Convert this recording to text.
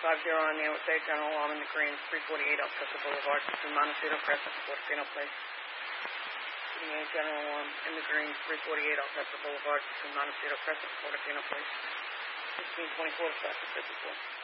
on the outside, general alarm in the green, 348 Alcester Boulevard, between Montecito Crescent and Portofino Place. General alarm in the green, 348 Alcester Boulevard, between Montecito Crescent and Portofino Place. 1624 to 54.